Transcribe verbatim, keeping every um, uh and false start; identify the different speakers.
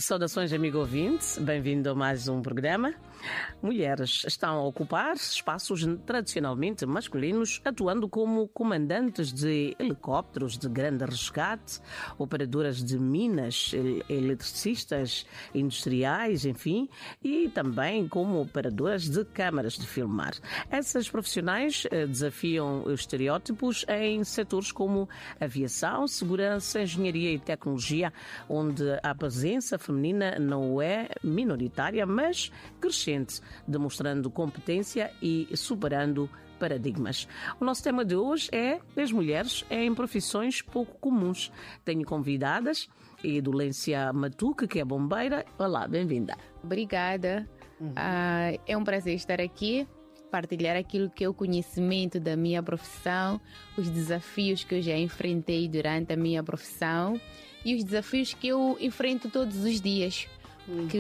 Speaker 1: Saudações, amigo ouvinte, bem-vindo a mais um programa. Mulheres estão a ocupar espaços tradicionalmente masculinos, atuando como comandantes de helicópteros de grande resgate, operadoras de minas, eletricistas, industriais, enfim, e também como operadoras de câmaras de filmar. Essas profissionais desafiam os estereótipos em setores como aviação, segurança, engenharia e tecnologia, onde a presença feminina não é minoritária, mas crescente, demonstrando competência e superando paradigmas. O nosso tema de hoje é as mulheres em profissões pouco comuns. Tenho convidadas Edulência Matuque, que é bombeira. Olá, bem-vinda.
Speaker 2: Obrigada. Uhum. Uh, é um prazer estar aqui, partilhar aquilo que é o conhecimento da minha profissão, os desafios que eu já enfrentei durante a minha profissão e os desafios que eu enfrento todos os dias. Uhum. Que